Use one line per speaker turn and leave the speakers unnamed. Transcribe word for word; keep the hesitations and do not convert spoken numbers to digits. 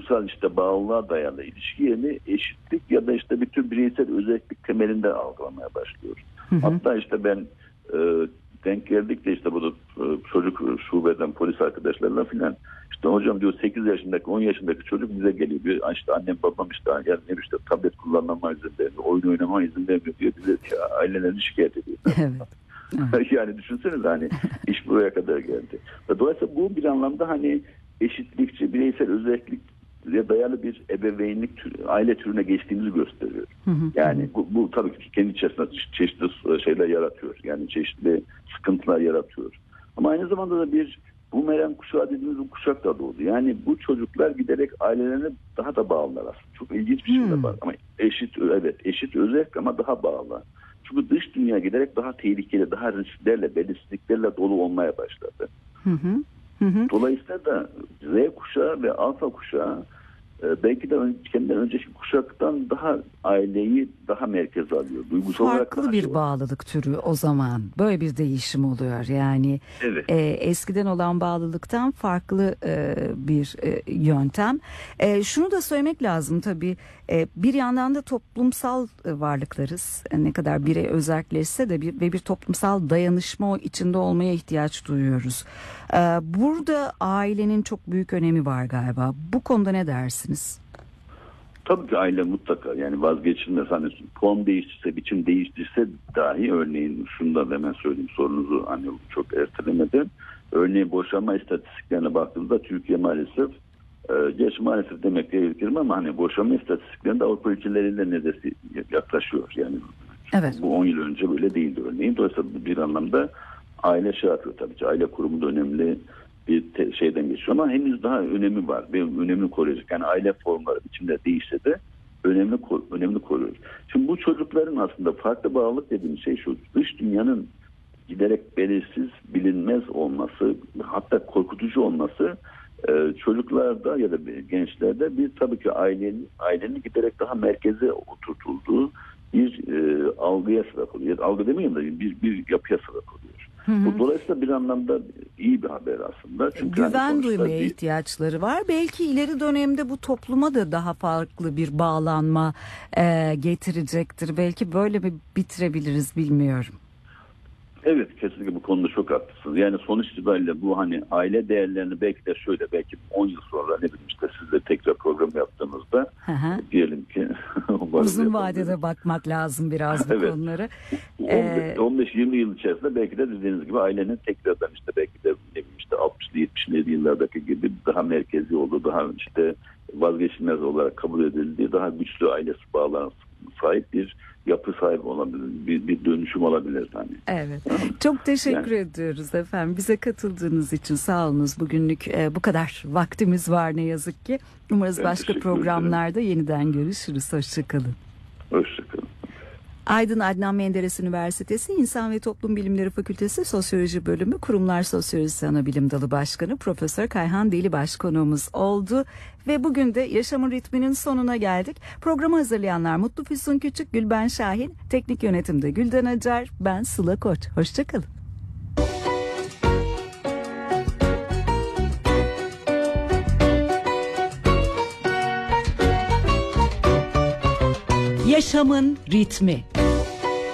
duygusal işte bağlılığa dayalı ilişki yerine eşitlik ya da işte bütün bireysel özellik temelinde algılamaya başlıyoruz. Hı hı. Hatta işte ben e, denk geldik de işte bu e, çocuk şubeden polis arkadaşlarla filan işte hocam diyor sekiz yaşındaki on yaşındaki çocuk bize geliyor diyor. İşte annem babam işte yani işte tablet kullanmama izin vermiyor, oyun oynamama izin vermiyor diyor. Bize ailelerini şikayet ediyor. Evet. Yani düşünsenize hani iş buraya kadar geldi. Dolayısıyla bu bir anlamda hani eşitlikçi, bireysel özelliklere dayalı bir ebeveynlik türü, aile türüne geçtiğimizi gösteriyor. Hı hı. Yani bu, bu tabii ki kendi içerisinde çeşitli şeyler yaratıyor. Yani çeşitli sıkıntılar yaratıyor. Ama aynı zamanda da bir bumerang kuşağı dediğimiz bir kuşak da doğdu. Yani bu çocuklar giderek ailelerine daha da bağlılar aslında. Çok ilginç bir şey de var. Ama eşit, evet eşit özellik ama daha bağlı. Çünkü dış dünya giderek daha tehlikeli, daha risklerle, belirsizliklerle dolu olmaya başladı. Hı hı. Hı hı. Dolayısıyla da Z kuşağı ve alfa kuşağı belki de kendinden önceki kuşaktan daha aileyi daha merkeze alıyor. Duygusal
farklı
olarak
bir
şey
bağlılık türü o zaman. Böyle bir değişim oluyor. Yani
evet.
e, eskiden olan bağlılıktan farklı e, bir e, yöntem. E, şunu da söylemek lazım tabii. E, bir yandan da toplumsal e, varlıklarız. E, ne kadar birey özelleşse de bir ve bir toplumsal dayanışma içinde olmaya ihtiyaç duyuyoruz. E, burada ailenin çok büyük önemi var galiba. Bu konuda ne dersiniz?
Tabii ki aile mutlaka yani vazgeçilmez. Hani form değiştirse, biçim değiştirse dahi örneğin şunu da hemen söyleyeyim sorunuzu hani çok ertelemeden. Örneğin boşanma istatistiklerine baktığımızda Türkiye maalesef e, geç maalesef demek gerekir ama hani boşanma istatistiklerinde Avrupa ülkeleriyle neredeyse yaklaşıyor. Yani evet. Bu on yıl önce böyle değildi örneğin. Dolayısıyla bir anlamda aile şey yapıyor tabii ki. Aile kurumu da önemli bir te- şeyden geçiyor ama henüz daha önemi var ve önemli koruyacak. Yani aile formları biçimde değişse de önemli önemli koruyor. Şimdi bu çocukların aslında farklı bağlılık dediğimiz şey şu. Dış dünyanın giderek belirsiz, bilinmez olması, hatta korkutucu olması e, çocuklarda ya da gençlerde bir tabii ki ailenin ailenin giderek daha merkeze oturtulduğu bir e, algıya sebep oluyor. Algı demeyeyim de bir bir yapıya sebep oluyor. Hı hı. Bu dolayısıyla bir anlamda iyi bir haber aslında. Çünkü
güven
hani
duymaya
bir...
ihtiyaçları var. Belki ileri dönemde bu topluma da daha farklı bir bağlanma e, getirecektir. Belki böyle mi bitirebiliriz bilmiyorum.
Evet kesinlikle bu konuda çok haklısınız. Yani sonuç itibariyle bu hani aile değerlerini belki de şöyle belki on yıl sonra ne bileyim işte sizle tekrar program yaptığımızda hı hı. diyelim ki
uzun vadede bakmak lazım biraz bu evet. konulara.
on beş yirmi yıl içerisinde belki de dediğiniz gibi ailenin tekrardan işte belki de ne bileyim işte altmışlı yetmişli yıllardaki gibi daha merkezi olduğu, daha işte vazgeçilmez olarak kabul edildiği, daha güçlü ailesi bağlarına sahip bir yapı sahibi olabilir, bir, bir dönüşüm olabilir hani.
Evet. Çok teşekkür yani. ediyoruz efendim. Bize katıldığınız için sağ olunuz. Bugünlük e, bu kadar vaktimiz var ne yazık ki. Umarız ben başka programlarda ederim. Yeniden görüşürüz. Hoşçakalın.
Hoşçakalın.
Aydın Adnan Menderes Üniversitesi İnsan ve Toplum Bilimleri Fakültesi Sosyoloji Bölümü Kurumlar Sosyolojisi Anabilim Dalı Başkanı Profesör Kayhan Delibaş konuğumuz oldu ve bugün de Yaşamın Ritminin sonuna geldik. Programı hazırlayanlar Mutlu Füsun Küçük, Gülben Şahin, Teknik Yönetimde Gülden Acar, ben Sıla Koç. Hoşçakalın. Yaşamın Ritmi.